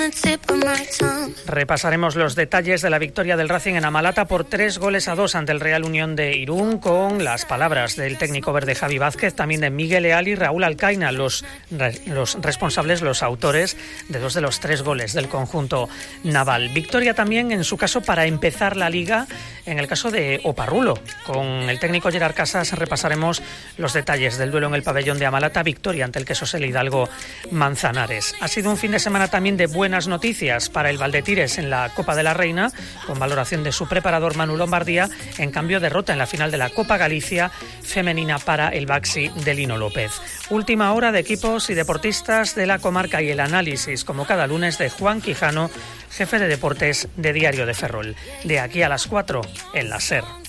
Repasaremos los detalles de la victoria del Racing en Amalata por 3-2 ante el Real Unión de Irún, con las palabras del técnico verde Javi Vázquez, también de Miguel Leal y Raúl Alcaina, los responsables, los autores de 2 de los 3 goles del conjunto naval. Victoria también, en su caso, para empezar la Liga, en el caso de Oparrulo. Con el técnico Gerard Casas repasaremos los detalles del duelo en el pabellón de Amalata, victoria ante el Quesosel Hidalgo Manzanares. Ha sido un fin de semana también de buenas noticias para el Valdetires en la Copa de la Reina, con valoración de su preparador Manu Lombardía. En cambio, derrota en la final de la Copa Galicia femenina para el Baxi de Lino López. Última hora de equipos y deportistas de la comarca y el análisis, como cada lunes, de Juan Quijano, jefe de deportes de Diario de Ferrol. De aquí a las 4 en la SER.